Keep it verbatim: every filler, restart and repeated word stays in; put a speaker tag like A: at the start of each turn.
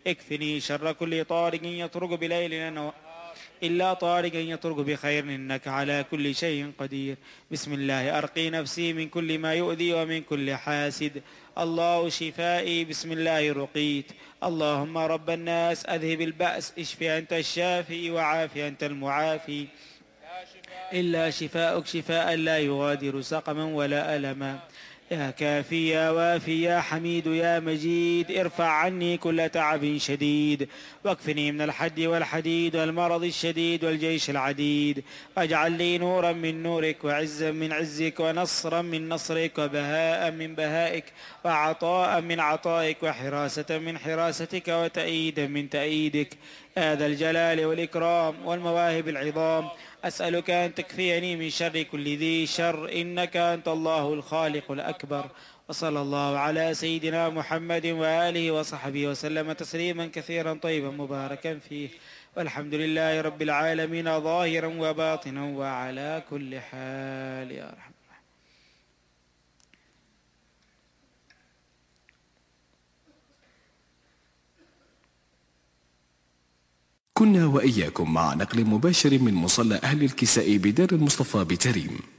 A: اكفني شر كل طارق يطرق بليل أو إلا طارقا يطرق بخير إنك على كل شيء قدير. بسم الله أرقي نفسي من كل ما يؤذي ومن كل حاسد. الله شفائي بسم الله رقيت. اللهم رب الناس أذهب البأس اشف أنت الشافي وعافي أنت المعافي. إلا شفاءك شفاء لا يغادر سقما ولا ألما. يا كافي يا وافي يا حميد يا مجيد ارفع عني كل تعب شديد واكفني من الحد والحديد والمرض الشديد والجيش العديد واجعل لي نورا من نورك وعزا من عزك ونصرا من نصرك وبهاء من بهائك وعطاء من عطائك وحراسة من حراستك وتأييدا من تأييدك يا ذا الجلال والإكرام والمواهب العظام. أسألك أن تكفيني من شر كل ذي شر إنك أنت الله الخالق الأكبر. وصلى الله على سيدنا محمد وآله وصحبه وسلم تسليما كثيرا طيبا مباركا فيه والحمد لله رب العالمين ظاهرا وباطنا وعلى كل حال يا رحمن.
B: كنا وإياكم مع نقل مباشر من مصلى أهل الكساء بدار المصطفى بتريم.